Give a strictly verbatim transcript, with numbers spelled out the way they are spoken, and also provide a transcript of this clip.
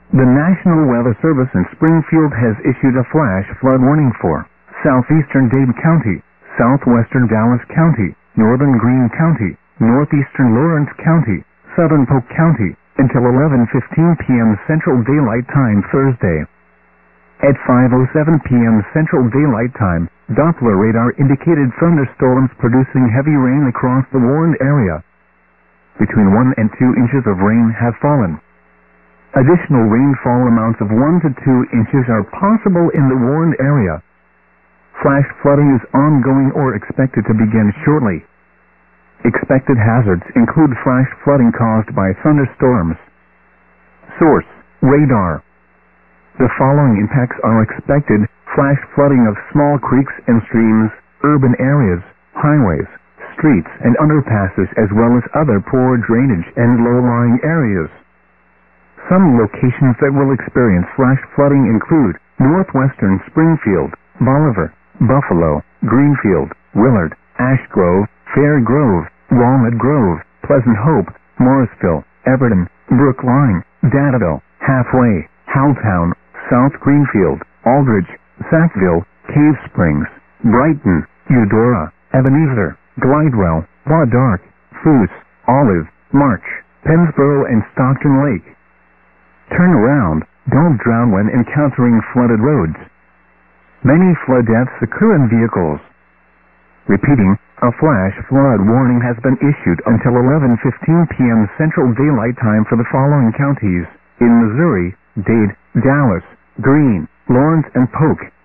The National Weather Service in Springfield has issued a flash flood warning for southeastern Dade County, southwestern Dallas County, northern Greene County, northeastern Lawrence County, southern Polk County, until eleven fifteen p m Central Daylight Time Thursday. At five oh seven p m Central Daylight Time, Doppler radar indicated thunderstorms producing heavy rain across the warned area. Between one and two inches of rain have fallen. Additional rainfall amounts of one to two inches are possible in the warned area. Flash flooding is ongoing or expected to begin shortly. Expected hazards include flash flooding caused by thunderstorms. Source: radar. The following impacts are expected: flash flooding of small creeks and streams, urban areas, highways, streets and underpasses, as well as other poor drainage and low-lying areas. Some locations that will experience flash flooding include northwestern Springfield, Bolivar, Buffalo, Greenfield, Willard, Ash Grove, Fair Grove, Walnut Grove, Pleasant Hope, Morrisville, Everton, Brookline, Dadeville, Halfway, Howtown, South Greenfield, Aldridge, Sackville, Cave Springs, Brighton, Eudora, Ebenezer, Glidewell, Wadark, Foos, Olive, March, Pennsboro, and Stockton Lake. Turn around. Don't drown when encountering flooded roads. Many flood deaths occur in vehicles. Repeating, a flash flood warning has been issued until eleven fifteen p m Central Daylight Time for the following counties: in Missouri, Dade, Dallas, Greene, Lawrence, and Polk.